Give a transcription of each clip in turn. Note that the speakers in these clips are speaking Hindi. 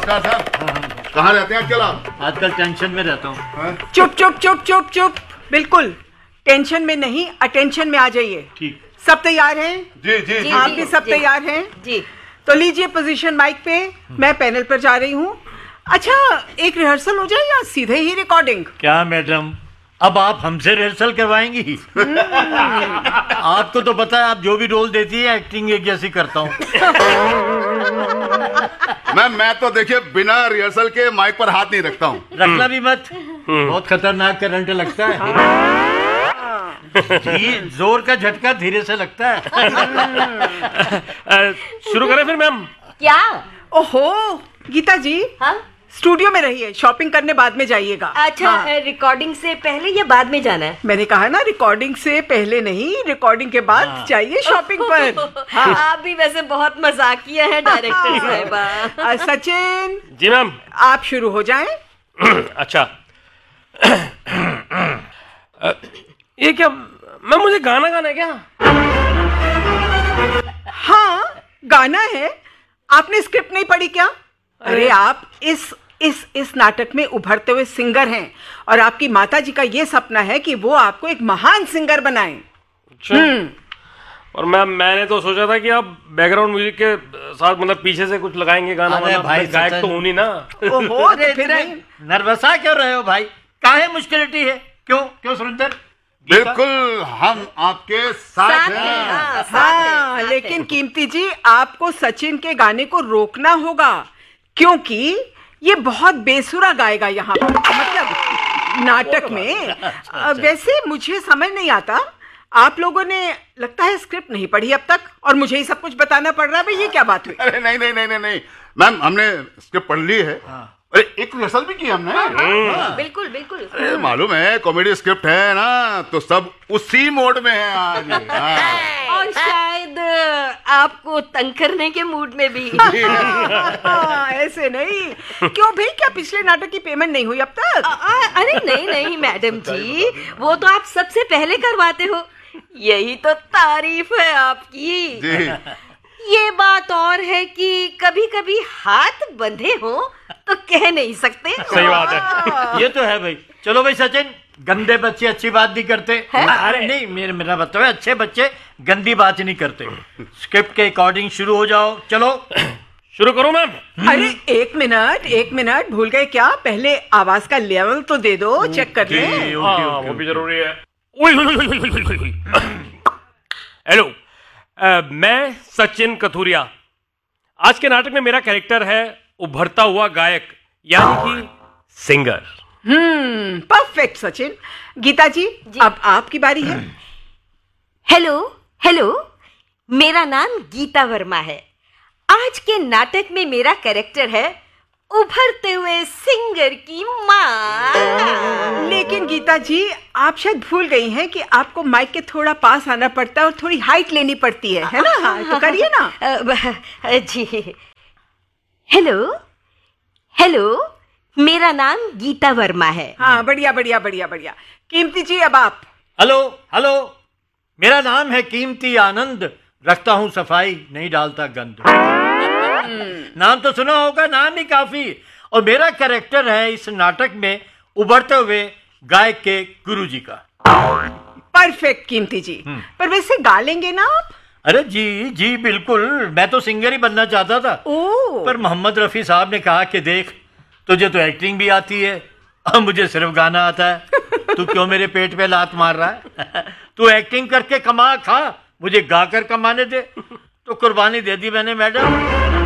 नमस्कार सर। कहाँ रहते हैं आजकल आप? आजकल टेंशन में रहता हूँ। चुप चुप चुप चुप चुप, बिल्कुल टेंशन में नहीं, अटेंशन में आ जाइए। ठीक। सब तैयार हैं? जी जी जी। आप भी सब तैयार हैं? जी। तो लीजिए पोजीशन माइक पे, मैं पैनल पर जा रही हूँ। अच्छा, एक रिहर्सल हो जाए या सीधे ही रिकॉर्डिंग? क्या मैडम, अब आप हमसे रिहर्सल करवाएंगी? आपको तो पता है, आप जो भी रोल देती है एक्टिंग एक जैसी करता हूँ। मैं तो देखिए बिना रिहर्सल के माइक पर हाथ नहीं रखता हूँ। रखना भी मत, बहुत खतरनाक करंट लगता है। जी, जोर का झटका धीरे से लगता है। शुरू करें फिर मैम? क्या? ओहो गीता जी, हाँ? स्टूडियो में रहिए, शॉपिंग करने बाद में जाइएगा। अच्छा, हाँ। रिकॉर्डिंग से पहले या बाद में जाना है? मैंने कहा ना, रिकॉर्डिंग से पहले नहीं, रिकॉर्डिंग के बाद जाइए शॉपिंग पर। हाँ। आप भी वैसे बहुत मजाकिया है डायरेक्टर साहिबा। जी सचिन मैम। आप शुरू हो जाएं। अच्छा। ये क्या मैम, मुझे गाना गाना है क्या? हाँ गाना है। आपने स्क्रिप्ट नहीं पढ़ी क्या? अरे आप इस नाटक में उभरते हुए सिंगर हैं और आपकी माताजी का ये सपना है कि वो आपको एक महान सिंगर बनाएं। अच्छा। और मैम मैंने तो सोचा था कि आप बैकग्राउंड म्यूजिक के साथ मतलब पीछे से कुछ लगाएंगे गाना। अरे भाई, गायक तो हूं नहीं ना। ओहो, अरे फिर नहीं। नर्वसा क्यों रहे हो भाई? काहे मुश्किलिटी है? क्यों सुरेंद्र? बिल्कुल, हम आपके साथ हैं। हाँ, लेकिन कीमती जी, आपको सचिन के गाने को रोकना होगा, क्योंकि ये बहुत बेसुरा गाएगा यहाँ पर, मतलब नाटक में। वैसे मुझे समझ नहीं आता, आप लोगों ने लगता है स्क्रिप्ट नहीं पढ़ी अब तक, और मुझे ही सब कुछ बताना पड़ रहा है। भाई ये क्या बात हुई? अरे नहीं नहीं नहीं नहीं नहीं मैम, हमने स्क्रिप्ट पढ़ ली है। अरे एक रिहर्सल भी की हमने। बिल्कुल बिल्कुल। अरे मालूम है, कॉमेडी स्क्रिप्ट है ना, तो सब उसी मोड में है आज। और शायद आपको तंग करने के मूड में भी। ऐसे नहीं। क्यों भाई, क्या पिछले नाटक की पेमेंट नहीं हुई अब तक? अरे नहीं नहीं मैडम जी, वो तो आप सबसे पहले करवाते हो, यही तो तारीफ है आपकी। जी। ये बात और है कि कभी कभी हाथ बंधे हो तो कह नहीं सकते। सही बात है। ये तो है भाई। चलो भाई सचिन, गंदे बच्चे अच्छी बात नहीं करते। अरे नहीं, मेरा मतलब है, अच्छे बच्चे गंदी बात नहीं करते। स्क्रिप्ट के अकॉर्डिंग शुरू हो जाओ। चलो शुरू करूं मैम? अरे एक मिनट, भूल गए क्या? पहले आवाज का लेवल तो दे दो, चेक कर ले। वो भी जरूरी है। हेलो, मैं सचिन कथूरिया। आज के नाटक में मेरा कैरेक्टर है उभरता हुआ गायक, यानी कि सिंगर। परफेक्ट सचिन। गीता जी, अब आपकी बारी है। हेलो, मेरा नाम गीता वर्मा है। आज के नाटक में मेरा कैरेक्टर है उभरते हुए सिंगर की माँ। लेकिन गीता जी, आप शायद भूल गई हैं कि आपको माइक के थोड़ा पास आना पड़ता है और थोड़ी हाइट लेनी पड़ती है ना? हाँ, तो करिए ना। जी। हेलो, मेरा नाम गीता वर्मा है। हाँ, बढ़िया। कीमती जी, अब आप। हेलो, मेरा नाम है कीमती आनंद, रखता हूँ सफाई, नहीं डालता गंद। नाम तो सुना होगा, नाम ही काफी। और मेरा कैरेक्टर है इस नाटक में उभरते हुए गायक के गुरुजी का। परफेक्ट कीमती जी। पर वैसे गा लेंगे ना आप? अरे जी बिल्कुल, मैं तो सिंगर ही बनना चाहता था। पर मोहम्मद रफी साहब ने कहा कि देख, तुझे तो एक्टिंग भी आती है और मुझे सिर्फ गाना आता है, तू क्यों मेरे पेट पे लात मार रहा है? तू एक्टिंग करके कमा खा, मुझे गाकर कमाने दे। तो कुर्बानी दे दी मैंने मैडम,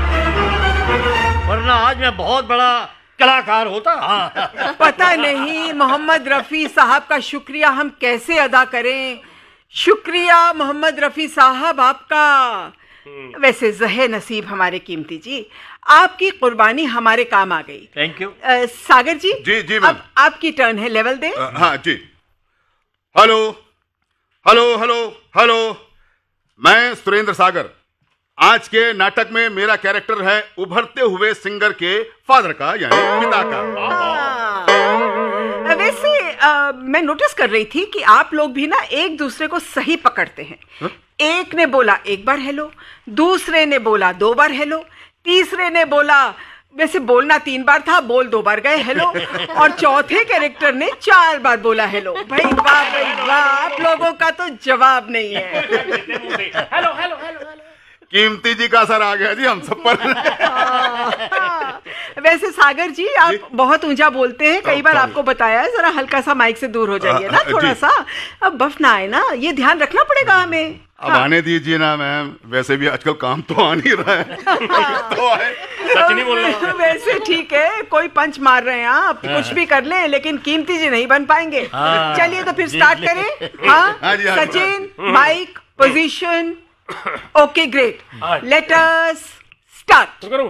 वरना आज मैं बहुत बड़ा कलाकार होता। पता नहीं मोहम्मद रफी साहब का शुक्रिया हम कैसे अदा करें। शुक्रिया मोहम्मद रफी साहब आपका। वैसे जहे नसीब हमारे कीमती जी, आपकी कुर्बानी हमारे काम आ गई। Thank you. Sagar ji. Ji ma'am. अब आपकी टर्न है, लेवल दे। हाँ जी। हेलो, मैं सुरेंद्र सागर। आज के नाटक में मेरा कैरेक्टर है उभरते हुए सिंगर के फादर का, यानी पिता का। वैसे मैं नोटिस कर रही थी कि आप लोग भी ना एक दूसरे को सही पकड़ते हैं। एक ने बोला एक बार हेलो, दूसरे ने बोला 2 बार हेलो, तीसरे ने बोला वैसे बोलना 3 बार था, बोल 2 बार गए हेलो, और चौथे कैरेक्टर ने 4 बार बोला हेलो। भाई वाह, आप लोगों का तो जवाब नहीं है। Hello hello hello hello. कीमती जी का असर आ गया जी हम सब पर। वैसे सागर जी आप बहुत ऊंचा बोलते हैं, कई बार आपको बताया है, जरा हल्का सा माइक से दूर हो जाइए ना थोड़ा सा, अब बफ ना आए ना, ये ध्यान रखना पड़ेगा हमें। अब आने दीजिए ना मैम, वैसे भी आजकल काम तो आ नहीं रहा है। तो आए। सच नहीं बोल रहा। वैसे ठीक है, कोई पंच मार रहे हैं आप, कुछ भी कर लें, लेकिन कीमती जी नहीं बन पाएंगे। चलिए तो फिर स्टार्ट करें। हाँ Sachin, mic, position, okay great, let us start. करूं?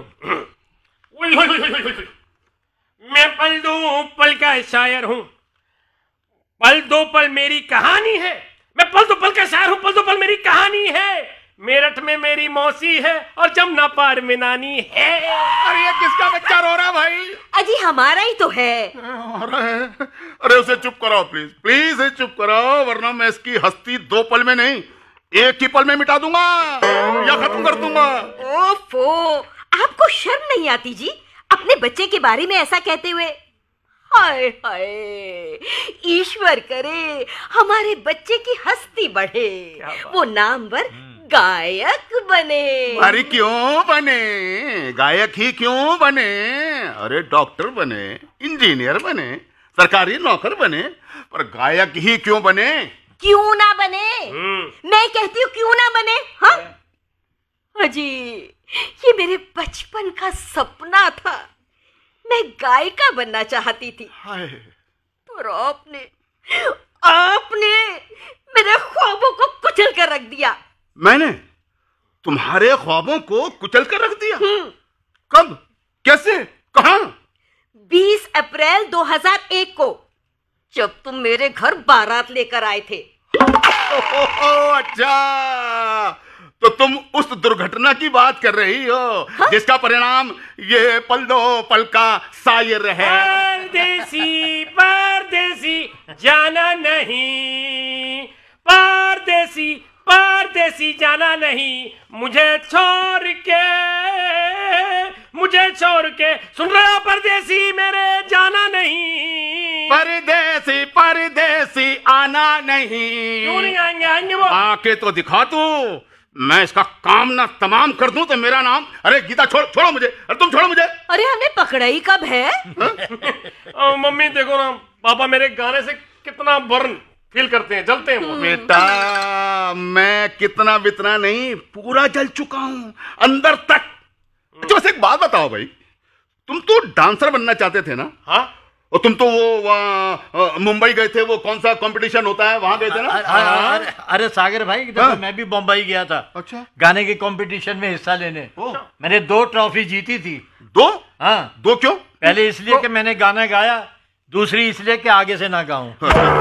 मैं पल दो पल का शायर हूं, पल दो पल मेरी कहानी है। मैं पल दो पल का शायर हूं, पल दो पल मेरी कहानी है। मेरठ में मेरी मौसी है और जमुना पार में नानी है। अरे ये किसका बच्चा रो रहा है भाई? अजी हमारा ही तो है। अरे उसे चुप कराओ प्लीज, प्लीज इसे चुप कराओ, वरना मैं इसकी हस्ती 2 पल में नहीं, 1 ही पल में मिटा दूंगा या खत्म कर दूंगा। ओफो, आपको शर्म नहीं आती जी अपने बच्चे के बारे में ऐसा कहते हुए? हाय हाय, ईश्वर करे हमारे बच्चे की हस्ती बढ़े, वो नामवर गायक बने। अरे क्यों बने? गायक ही क्यों बने? अरे डॉक्टर बने, इंजीनियर बने, सरकारी नौकर बने, पर गायक ही क्यों बने? क्यों ना बने? मैं कहती हूँ क्यों ना बने। हाँ अजी, ये मेरे बचपन का सपना था, मैं गायिका बनना चाहती थी, पर आपने मेरे ख्वाबों को कुचल कर रख दिया। मैंने तुम्हारे ख्वाबों को कुचल कर रख दिया? कब, कैसे, कहां? 20 अप्रैल 2001 को, जब तुम मेरे घर बारात लेकर आए थे। अच्छा, तो तुम उस दुर्घटना की बात कर रही हो? हाँ? जिसका परिणाम ये पल दो पल का शायर है। परदेसी परदेसी जाना नहीं, परदेसी परदेसी जाना नहीं, मुझे छोड़ के सुन रहे हो परदेसी मेरे जाना नहीं। परदेसी परदेसी आना नहीं। क्यों नहीं आएंगे? आएंगे वो। आके तो दिखा तू, मैं इसका काम ना तमाम कर दूं तो मेरा नाम। अरे गीता छोड़ो मुझे, अरे तुम छोड़ो मुझे। अरे हमें पकड़ा ही कब है? मम्मी देखो ना, पापा मेरे गाने से कितना बर्न फील करते हैं, जलते हैं वो। बेटा मैं कितना बितना नहीं, पूरा जल चुका हूं अंदर तक। अच्छा बस एक बात बताओ भाई, तुम तो डांसर बनना चाहते थे ना? हाँ, और तुम तो वो मुंबई गए थे, वो कौन सा कंपटीशन होता है वहां गए थे ना? अरे सागर भाई, देखो मैं भी मुंबई गया था। अच्छा, गाने के कंपटीशन में हिस्सा लेने। मैंने 2 ट्रॉफी जीती थी। 2? हाँ। 2 क्यों? पहले इसलिए कि मैंने गाना गाया, दूसरी इसलिए कि आगे से ना गाऊं।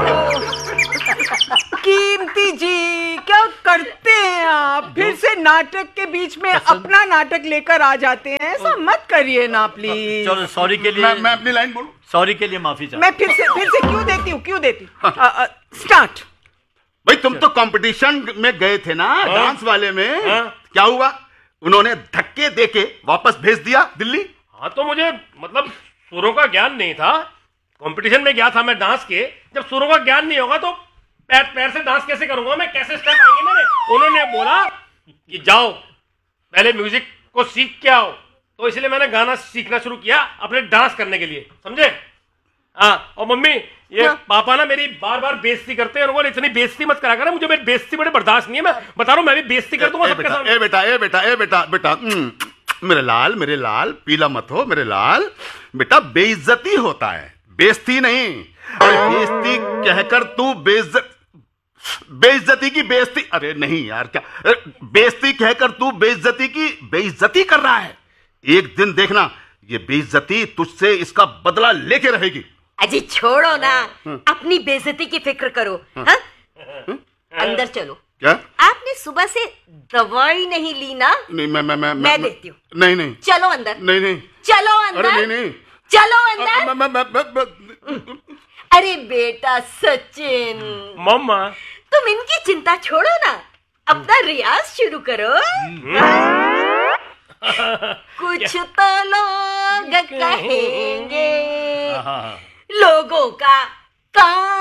कीमती जी क्या करते हैं आप? फिर से नाटक के बीच में अपना नाटक लेकर आ जाते हैं, ऐसा मत करिए ना प्लीज। चलो सॉरी के लिए मैं अपनी लाइन बोलूं? सॉरी के लिए माफी चाहता। मैं फिर से क्यों देती हूँ स्टार्ट। भाई तुम तो कंपटीशन में गए थे ना, डांस वाले में। क्या हुआ? उन्होंने धक्के देके वापस भेज दिया दिल्ली। हाँ तो मुझे मतलब सुरों का ज्ञान नहीं था, कंपटीशन में गया था मैं डांस के, जब सुरों का ज्ञान नहीं होगा तो पैर से डांस कैसे करूंगा मैं, कैसे स्टेप आएंगे मेरे? उन्होंने बोला कि जाओ पहले म्यूजिक को सीख के आओ, तो इसलिए मैंने गाना सीखना शुरू किया अपने डांस करने के लिए, समझे? हाँ, और मम्मी ये पापा ना मेरी बार बार बेइज्जती करते हैं, उन्होंने इतनी बेइज्जती मत करा कर, मुझे मेरी बेइज्जती बड़े बर्दाश्त नहीं है, मैं बता रहा हूँ मैं भी बेइज्जती कर दूंगा सबके सामने। ए बेटा मेरे लाल पीला मत हो मेरे लाल। बेटा बेइज्जती होता है, बेइज्जती नहीं। बेइज्जती कहकर तू बेइज्जती की बेइज्जती, अरे नहीं यार, क्या बेइज्जती कहकर तू बेइज्जती की बेइज्जती कर रहा है। एक दिन देखना ये बेइज्जती तुझसे इसका बदला लेके रहेगी। अजी छोड़ो ना, अपनी बेइज्जती की फिक्र करो। हाँ? अंदर चलो। क्या? आपने सुबह से दवाई नहीं ली ना? नहीं, मैं देती हूँ। नहीं चलो अंदर। नहीं चलो अंदर। अरे नहीं चलो अंदर। अरे बेटा सचिन, मम्मा तुम इनकी चिंता छोड़ो ना, अपना रियाज शुरू करो। कुछ तो लोग कहेंगे, हाँ। लोगों का काम